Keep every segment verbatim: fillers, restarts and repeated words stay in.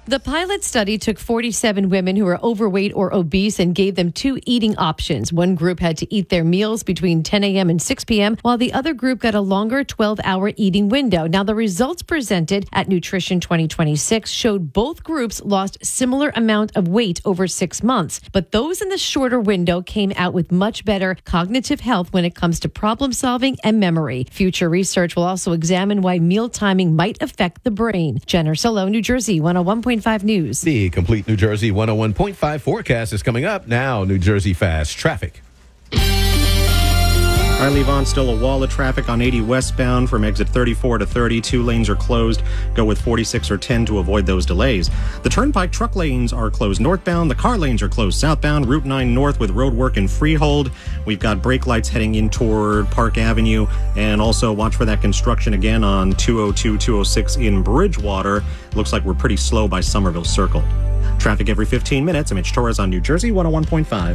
The pilot study took forty-seven women who were overweight or obese and gave them two eating options. One group had to eat their meals between ten a.m. and six p.m., while the other group got a longer twelve-hour eating window. Now, the results presented at Nutrition twenty twenty-six showed both groups lost similar amount of weight over six months, but those in the shorter window came out with much better cognitive health when it comes to problem solving and memory. Future research will also examine why meal timing might affect the brain. Jenner Solo, New Jersey, one oh one point five News. The complete New Jersey one oh one point five forecast is coming up now. New Jersey Fast Traffic. All right, Levon, still a wall of traffic on eighty westbound from exit thirty-four to thirty. Two lanes are closed. Go with forty-six or ten to avoid those delays. The Turnpike truck lanes are closed northbound. The car lanes are closed southbound. Route nine north with roadwork and Freehold. We've got brake lights heading in toward Park Avenue. And also watch for that construction again on two oh two, two oh six in Bridgewater. Looks like we're pretty slow by Somerville Circle. Traffic every fifteen minutes. I'm Mitch Torres on New Jersey one oh one point five.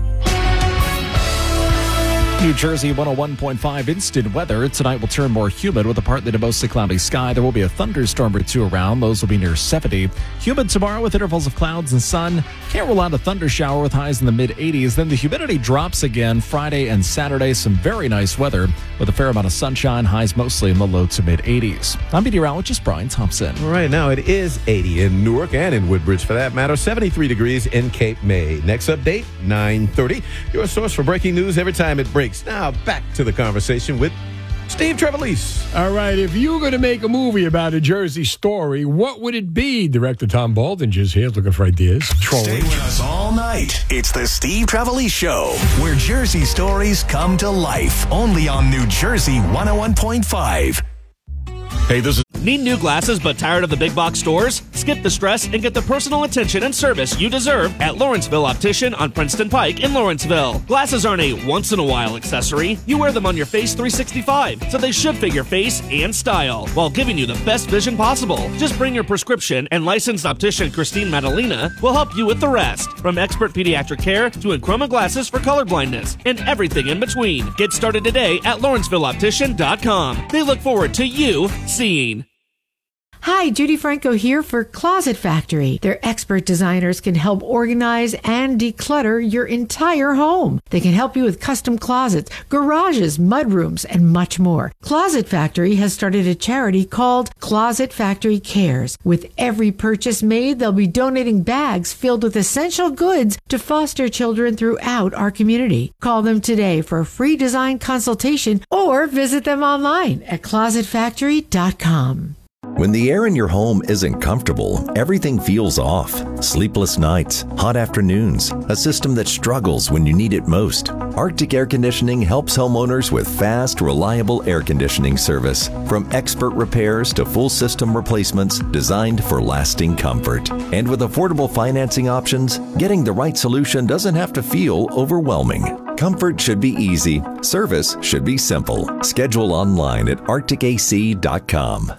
New Jersey one oh one point five instant weather. Tonight will turn more humid with a partly to mostly cloudy sky. There will be a thunderstorm or two around. Those will be near seventy. Humid tomorrow with intervals of clouds and sun. Can't rule out a thunder shower with highs in the mid eighties. Then the humidity drops again Friday and Saturday. Some very nice weather with a fair amount of sunshine. Highs mostly in the low to mid eighties. I'm meteorologist Brian Thompson. All right, now it is eighty in Newark and in Woodbridge for that matter. seventy-three degrees in Cape May. Next update, nine thirty. Your source for breaking news every time it breaks. Now back to the conversation with Steve Trevelise. All right, if you were going to make a movie about a Jersey story, what would it be? Director Tom Baldwin is here looking for ideas. Trolling. Stay with us all night. It's the Steve Trevelise Show, where Jersey stories come to life. Only on New Jersey one oh one point five. Hey, this is... Need new glasses but tired of the big box stores? Skip the stress and get the personal attention and service you deserve at Lawrenceville Optician on Princeton Pike in Lawrenceville. Glasses aren't a once-in-a-while accessory. You wear them on your face three sixty-five, so they should fit your face and style while giving you the best vision possible. Just bring your prescription and licensed optician Christine Madalena will help you with the rest. From expert pediatric care to Enchroma glasses for colorblindness and everything in between. Get started today at Lawrenceville Optician dot com. They look forward to you seeing. Hi, Judy Franco here for Closet Factory. Their expert designers can help organize and declutter your entire home. They can help you with custom closets, garages, mudrooms, and much more. Closet Factory has started a charity called Closet Factory Cares. With every purchase made, they'll be donating bags filled with essential goods to foster children throughout our community. Call them today for a free design consultation or visit them online at closet factory dot com. When the air in your home isn't comfortable, everything feels off. Sleepless nights, hot afternoons, a system that struggles when you need it most. Arctic Air Conditioning helps homeowners with fast, reliable air conditioning service. From expert repairs to full system replacements designed for lasting comfort. And with affordable financing options, getting the right solution doesn't have to feel overwhelming. Comfort should be easy. Service should be simple. Schedule online at arctic a c dot com.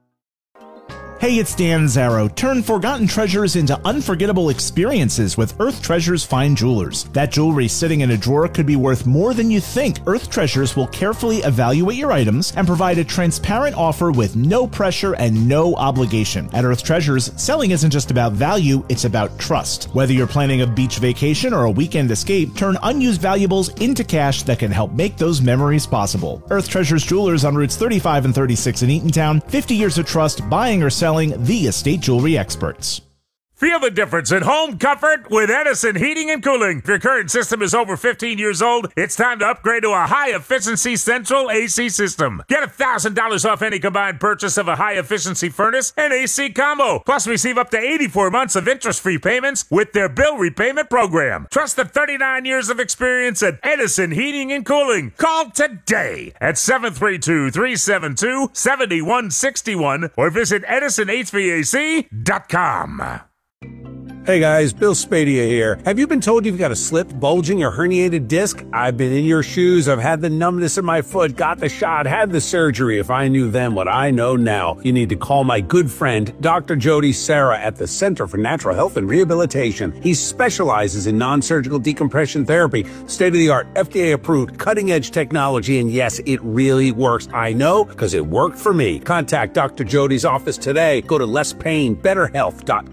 Hey, it's Dan Zarrow. Turn forgotten treasures into unforgettable experiences with Earth Treasures Fine Jewelers. That jewelry sitting in a drawer could be worth more than you think. Earth Treasures will carefully evaluate your items and provide a transparent offer with no pressure and no obligation. At Earth Treasures, selling isn't just about value, it's about trust. Whether you're planning a beach vacation or a weekend escape, turn unused valuables into cash that can help make those memories possible. Earth Treasures Jewelers on routes thirty-five and thirty-six in Eatontown. fifty years of trust, buying or selling, the estate jewelry experts. Feel the difference in home comfort with Edison Heating and Cooling. If your current system is over fifteen years old, it's time to upgrade to a high-efficiency central A C system. Get one thousand dollars off any combined purchase of a high-efficiency furnace and A C combo. Plus, receive up to eighty-four months of interest-free payments with their bill repayment program. Trust the thirty-nine years of experience at Edison Heating and Cooling. Call today at seven three two, three seven two, seven one six one or visit edison h v a c dot com. Hey guys, Bill Spadia here. Have you been told you've got a slipped, bulging, or herniated disc? I've been in your shoes. I've had the numbness in my foot, got the shot, had the surgery. If I knew then what I know now, you need to call my good friend, Doctor Jody Serra at the Center for Natural Health and Rehabilitation. He specializes in non-surgical decompression therapy, state-of-the-art, F D A-approved, cutting-edge technology, and yes, it really works. I know, because it worked for me. Contact Doctor Jody's office today. Go to less pain better health dot com.